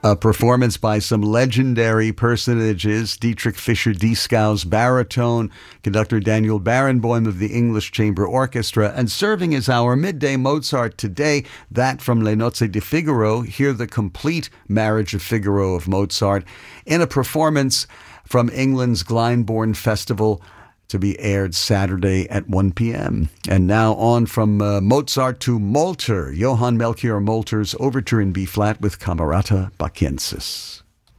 A performance by some legendary personages: Dietrich Fischer-Dieskau's baritone, conductor Daniel Barenboim of the English Chamber Orchestra, and serving as our midday Mozart today, that from Le Nozze di Figaro. Hear the complete Marriage of Figaro of Mozart in a performance from England's Glyndebourne Festival, to be aired Saturday at 1 p.m. And now on from Mozart to Molter, Johann Melchior Molter's Overture in B-flat with Camerata Bacchiensis.